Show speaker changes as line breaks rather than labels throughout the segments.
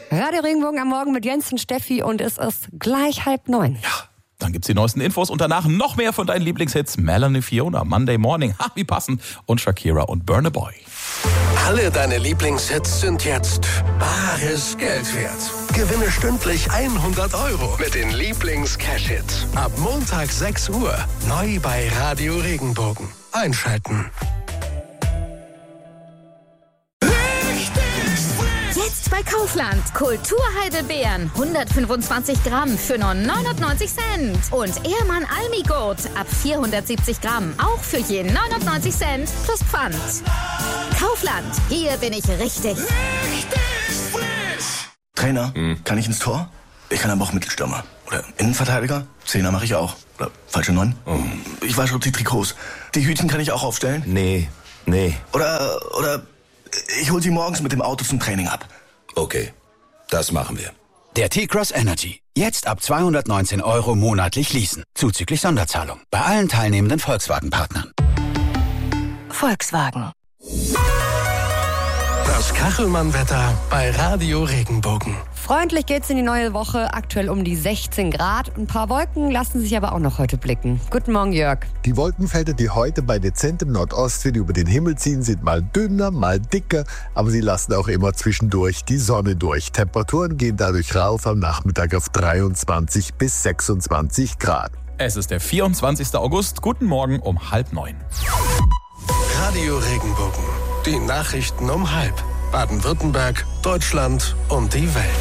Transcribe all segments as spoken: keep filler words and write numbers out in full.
Radio Regenbogen am Morgen mit Jens und Steffi und es ist gleich halb neun.
Ja, dann gibt's die neuesten Infos und danach noch mehr von deinen Lieblingshits. Melanie Fiona, Monday Morning, ha, wie passend, und Shakira und Burna Boy.
Alle deine Lieblingshits sind jetzt bares Geld wert. Gewinne stündlich hundert Euro mit den Lieblings-Cash-Hits. Ab Montag sechs Uhr, neu bei Radio Regenbogen. Einschalten.
Jetzt bei Kaufland. Kulturheidelbeeren. hundertfünfundzwanzig Gramm für nur neunundneunzig Cent. Und Ehrmann Almigurt ab vierhundertsiebzig Gramm. Auch für je neunundneunzig Cent plus Pfand. Kaufland. Hier bin ich richtig. Richtig
frisch. Trainer, hm. kann ich ins Tor? Ich kann aber auch Mittelstürmer. Oder Innenverteidiger? Zehner mache ich auch. Oder falsche Neun? Oh. Ich wasche die Trikots. Die Hütchen kann ich auch aufstellen?
Nee, nee.
Oder, oder ich hol sie morgens mit dem Auto zum Training ab.
Okay, das machen wir.
Der T-Cross Energy. Jetzt ab zweihundertneunzehn Euro monatlich leasen. Zuzüglich Sonderzahlung. Bei allen teilnehmenden Volkswagen-Partnern.
Volkswagen.
Das Kachelmann-Wetter bei Radio Regenbogen.
Freundlich geht's in die neue Woche, aktuell um die sechzehn Grad. Ein paar Wolken lassen sich aber auch noch heute blicken. Guten Morgen, Jörg.
Die Wolkenfelder, die heute bei dezentem Nordostwind über den Himmel ziehen, sind mal dünner, mal dicker, aber sie lassen auch immer zwischendurch die Sonne durch. Temperaturen gehen dadurch rauf am Nachmittag auf dreiundzwanzig bis sechsundzwanzig Grad.
Es ist der vierundzwanzigster August. Guten Morgen um halb neun.
Radio Regenbogen. Die Nachrichten um halb. Baden-Württemberg, Deutschland und die Welt.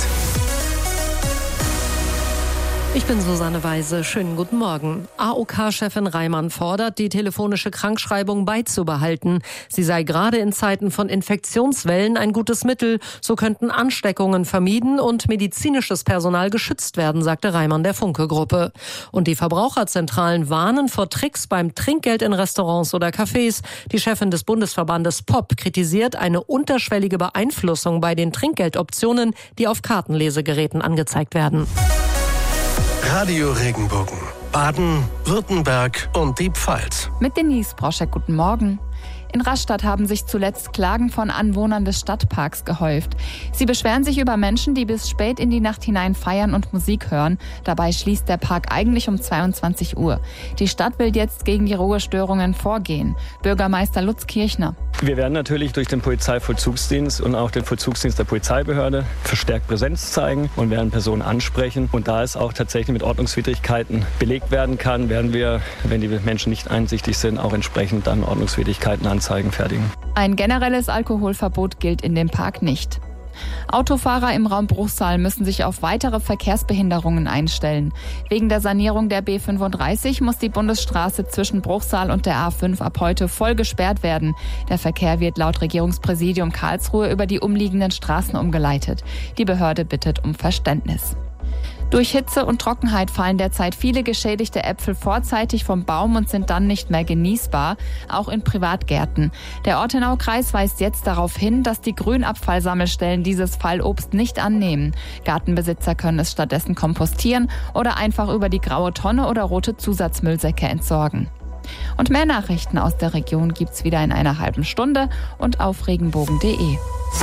Ich bin Susanne Weise. Schönen guten Morgen. A O K-Chefin Reimann fordert, die telefonische Krankschreibung beizubehalten. Sie sei gerade in Zeiten von Infektionswellen ein gutes Mittel. So könnten Ansteckungen vermieden und medizinisches Personal geschützt werden, sagte Reimann der Funke-Gruppe. Und die Verbraucherzentralen warnen vor Tricks beim Trinkgeld in Restaurants oder Cafés. Die Chefin des Bundesverbandes P O P kritisiert eine unterschwellige Beeinflussung bei den Trinkgeldoptionen, die auf Kartenlesegeräten angezeigt werden.
Radio Regenbogen. Baden, Württemberg und die Pfalz.
Mit Denise Broschek, guten Morgen. In Rastatt haben sich zuletzt Klagen von Anwohnern des Stadtparks gehäuft. Sie beschweren sich über Menschen, die bis spät in die Nacht hinein feiern und Musik hören. Dabei schließt der Park eigentlich um zweiundzwanzig Uhr. Die Stadt will jetzt gegen die Ruhestörungen vorgehen. Bürgermeister Lutz Kirchner.
Wir werden natürlich durch den Polizeivollzugsdienst und auch den Vollzugsdienst der Polizeibehörde verstärkt Präsenz zeigen und werden Personen ansprechen. Und da es auch tatsächlich mit Ordnungswidrigkeiten belegt werden kann, werden wir, wenn die Menschen nicht einsichtig sind, auch entsprechend dann Ordnungswidrigkeiten anzeigen, fertigen.
Ein generelles Alkoholverbot gilt in dem Park nicht. Autofahrer im Raum Bruchsal müssen sich auf weitere Verkehrsbehinderungen einstellen. Wegen der Sanierung der B fünfunddreißig muss die Bundesstraße zwischen Bruchsal und der A fünf ab heute voll gesperrt werden. Der Verkehr wird laut Regierungspräsidium Karlsruhe über die umliegenden Straßen umgeleitet. Die Behörde bittet um Verständnis. Durch Hitze und Trockenheit fallen derzeit viele geschädigte Äpfel vorzeitig vom Baum und sind dann nicht mehr genießbar, auch in Privatgärten. Der Ortenaukreis weist jetzt darauf hin, dass die Grünabfallsammelstellen dieses Fallobst nicht annehmen. Gartenbesitzer können es stattdessen kompostieren oder einfach über die graue Tonne oder rote Zusatzmüllsäcke entsorgen. Und mehr Nachrichten aus der Region gibt's wieder in einer halben Stunde und auf regenbogen punkt de.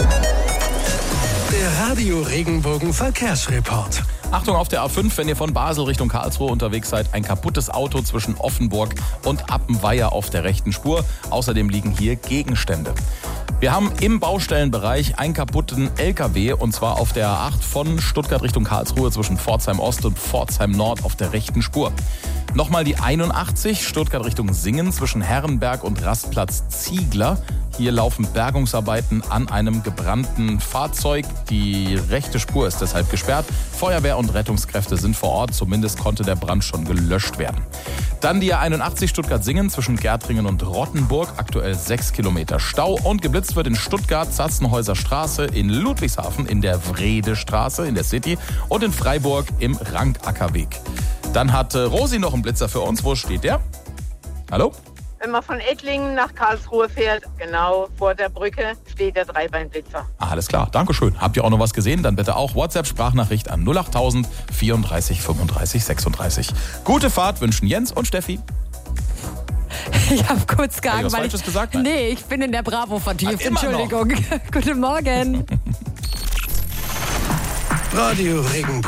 Der Radio Regenbogen Verkehrsreport.
Achtung auf der A fünf, wenn ihr von Basel Richtung Karlsruhe unterwegs seid. Ein kaputtes Auto zwischen Offenburg und Appenweier auf der rechten Spur. Außerdem liegen hier Gegenstände. Wir haben im Baustellenbereich einen kaputten L K W und zwar auf der A acht von Stuttgart Richtung Karlsruhe zwischen Pforzheim Ost und Pforzheim Nord auf der rechten Spur. Nochmal die einundachtzig, Stuttgart Richtung Singen zwischen Herrenberg und Rastplatz Ziegler. Hier laufen Bergungsarbeiten an einem gebrannten Fahrzeug. Die rechte Spur ist deshalb gesperrt. Feuerwehr und Rettungskräfte sind vor Ort. Zumindest konnte der Brand schon gelöscht werden. Dann die A einundachtzig Stuttgart-Singen zwischen Gärtringen und Rottenburg. Aktuell sechs Kilometer Stau. Und geblitzt wird in Stuttgart Zatzenhäuser Straße, in Ludwigshafen in der Wredestraße in der City und in Freiburg im Rankackerweg. Dann hat Rosi noch einen Blitzer für uns. Wo steht der? Hallo?
Wenn man von Ettlingen nach Karlsruhe fährt, genau vor der Brücke, steht der Dreibeinblitzer.
Ah, alles klar, Dankeschön. Habt ihr auch noch was gesehen? Dann bitte auch WhatsApp-Sprachnachricht an null achttausend vierunddreißig fünfunddreißig sechsunddreißig. Gute Fahrt wünschen Jens und Steffi.
Ich habe kurz gehangen,
was
weil
Falsches
ich,
gesagt? Nein.
Nee, ich bin in der Bravo vertieft.
Ah, immer
Entschuldigung. Guten Morgen.
Radio Regenbogen.